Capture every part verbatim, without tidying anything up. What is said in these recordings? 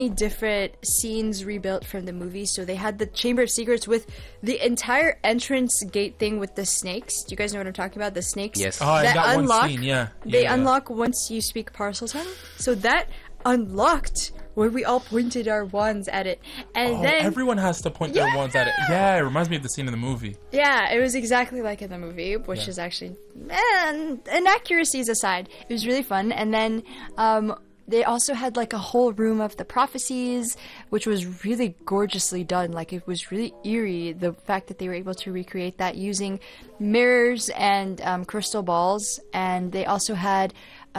different scenes rebuilt from the movie. So they had the Chamber of Secrets with the entire entrance gate thing with the snakes. Do you guys know what I'm talking about? The snakes. Yes. Oh, that, that unlock, one scene, yeah. yeah they yeah. unlock once you speak Parseltongue. So that unlocked where we all pointed our wands at it. And oh, then everyone has to point yeah. their wands at it. Yeah, it reminds me of the scene in the movie. Yeah, it was exactly like in the movie, which yeah. is actually, man, inaccuracies aside, it was really fun. And then, um, they also had like a whole room of the prophecies, which was really gorgeously done. Like it was really eerie, the fact that they were able to recreate that using mirrors and um, crystal balls. And they also had,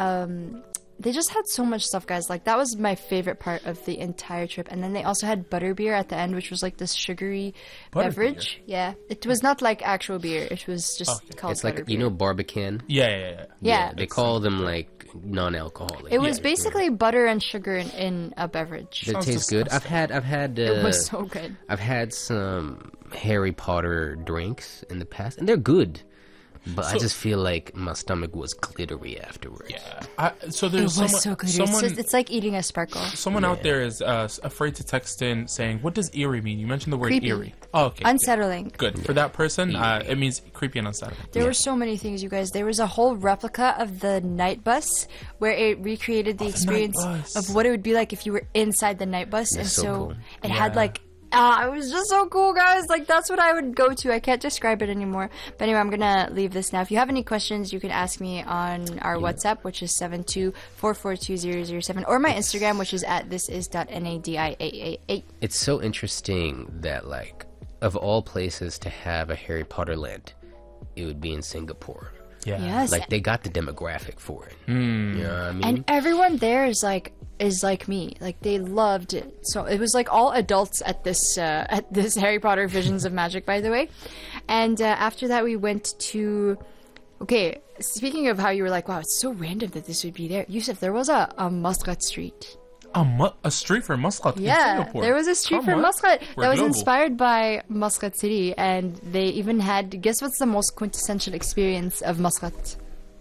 um, they just had so much stuff, guys. Like that was my favorite part of the entire trip. And then they also had butterbeer at the end, which was like this sugary beverage. Yeah, it was not like actual beer. It was just okay. called. It's like, you know, Barbican. Yeah, yeah, yeah. Yeah, yeah they call them like non-alcoholic. It was yeah, basically yeah. butter and sugar in, in a beverage. It tastes good. I've had, I've had. Uh, it was so good. I've had some Harry Potter drinks in the past, and they're good. But so, I just feel like my stomach was glittery afterwards. Yeah. I, so there's it was someone, so glittery. Someone, it's, just, it's like eating a sparkle. Someone yeah. out there is uh, afraid to text in saying, "What does eerie mean?" You mentioned the word creepy. eerie. Oh, okay. Unsettling. Yeah. Good. For that person, uh, it means creepy and unsettling. There yeah. were so many things, you guys. There was a whole replica of the night bus where it recreated the oh, experience the of what it would be like if you were inside the night bus. That's and so, so cool. it yeah. had like Ah, it was just so cool, guys. Like, that's what I would go to. I can't describe it anymore. But anyway, I'm going to leave this now. If you have any questions, you can ask me on our yeah. WhatsApp, which is seven two four four two zero zero seven, or my Instagram, which is at thisis.nadiaa. It's so interesting that, like, of all places to have a Harry Potter land, it would be in Singapore. Yeah. Yes. Like, they got the demographic for it. Mm. You know what I mean? And everyone there is like, is like me. Like, they loved it. So it was like all adults at this uh, at this Harry Potter Visions of Magic, by the way. And uh, after that, we went to. Okay, speaking of how you were like, wow, it's so random that this would be there. Yusuf, there was a, a Muscat Street. A, mu- a street for Muscat yeah, in Singapore? There was a street Come for on. Muscat We're that was global. inspired by Muscat City. And they even had, guess what's the most quintessential experience of Muscat?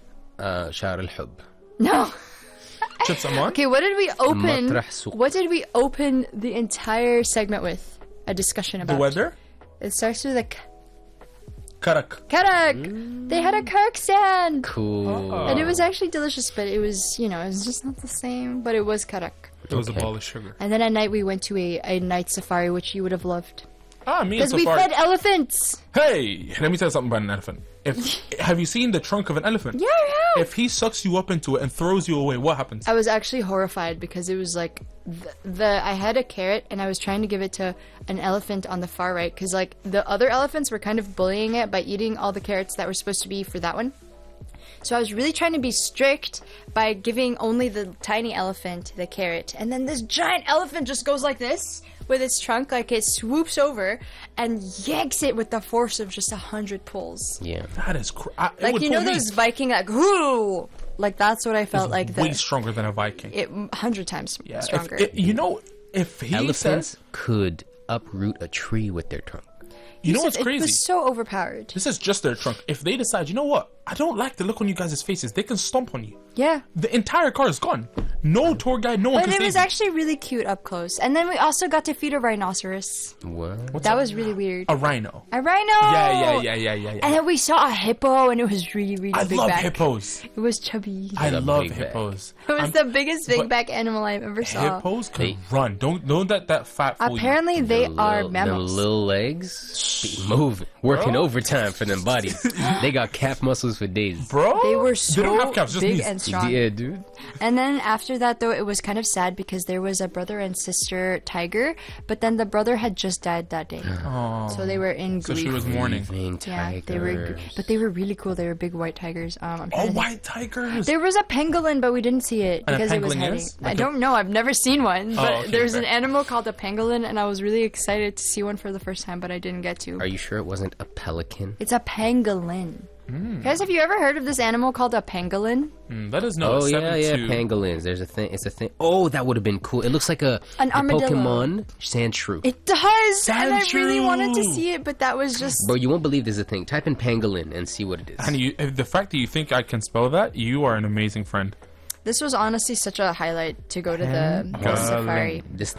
Uh, Shar al-Hub. No. Chips Amman? Okay, what did we open? Matrah Souq. What did we open the entire segment with? A discussion about The weather? It starts with a k- Karak. karak. Mm. They had a karak stand, Cool. Oh. and it was actually delicious. But it was, you know, it was just not the same. But it was karak. It was Okay. a ball of sugar. And then at night we went to a, a night safari, which you would have loved Ah, me and because we Safari. fed elephants. Hey, let me tell you something about an elephant. If have you seen the trunk of an elephant? Yeah, yeah. If he sucks you up into it and throws you away, what happens? I was actually horrified because it was like the, the I had a carrot and I was trying to give it to an elephant on the far right because like the other elephants were kind of bullying it by eating all the carrots that were supposed to be for that one. So I was really trying to be strict by giving only the tiny elephant the carrot, and then this giant elephant just goes like this with its trunk, like it swoops over and yanks it with the force of just a hundred pulls. Yeah. That is cr- I, it Like, would you know pull me. those Viking, like, whoo! Like, that's what I felt It's like. way The, stronger than a Viking. it a hundred times yeah, if- stronger. it- you know, if he Elephants says, could uproot a tree with their trunk. you know Yusuf, what's It crazy? was so overpowered. This is just their trunk. If they decide, you know what? I don't like the look on you guys' faces. They can stomp on you. Yeah. The entire car is gone. No tour guide. No one But can it save was you. actually really cute up close. And then we also got to feed a rhinoceros. What? What's That a- was really weird. a rhino. A rhino! Yeah, yeah, yeah, yeah, yeah. yeah. And then we saw a hippo, and it was really, really I big love back. hippos. It was chubby. I love love big back. hippos. It was I'm- the biggest big but back animal I've ever saw. Hippos can They- run. Don't don't let that fat fool you. Apparently, they Them are little- mammals. Them little legs be moving, working Bro. overtime for them bodies. They got calf muscles for days. Bro, They were so they don't have calves, just big knees. and strong. Yeah, dude. And then after that, though, it was kind of sad because there was a brother and sister tiger, but then the brother had just died that day. Oh. So they were in So grief. she was mourning. Grieving Yeah, they were, tigers. but they were really cool. They were big white tigers. Um, I'm trying Oh, to think. white tigers. There was a pangolin, but we didn't see it And a because it was pangolin hiding. is? I Like a- don't know. I've never seen one, but okay, there's an fair. animal called a pangolin, and I was really excited to see one for the first time, but I didn't get to. Are you sure it wasn't a pelican? It's a pangolin. Guys, have you ever heard of this animal called a pangolin? Mm, let us know. Oh at yeah, yeah, seven two. pangolins. There's a thing. It's a thing. Oh, that would have been cool. It looks like a An the armadillo. Pokemon sandshrew. It does, and I really Sandshrew. wanted to see it, but that was just. Bro, you won't believe there's a thing. Type in pangolin and see what it is. And you, if the fact that you think I can spell that, you are an amazing friend. This was honestly such a highlight to go to the, the Pangolin. safari. This